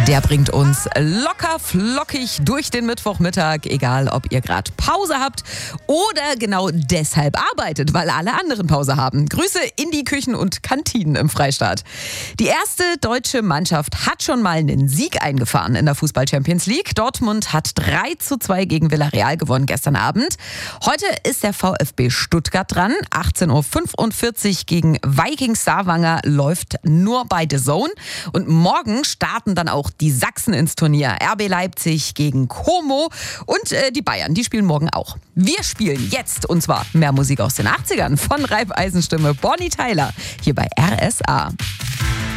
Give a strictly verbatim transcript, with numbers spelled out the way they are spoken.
Der bringt uns locker flockig durch den Mittwochmittag, egal ob ihr gerade Pause habt oder genau deshalb arbeitet, weil alle anderen Pause haben. Grüße in die Küchen und Kantinen im Freistaat. Die erste deutsche Mannschaft hat schon mal einen Sieg eingefahren in der Fußball-Champions League. Dortmund hat drei zu zwei gegen Villarreal gewonnen gestern Abend. Heute ist der VfB Stuttgart dran. achtzehn Uhr fünfundvierzig gegen Vikings Stavanger läuft nur bei The Zone. Und morgen starten dann auch die Sachsen ins Turnier. R B Leipzig gegen Como und äh, die Bayern, die spielen morgen auch. Wir spielen jetzt, und zwar mehr Musik aus den achtzigern von Raiffeisenstimme Bonnie Tyler hier bei R S A.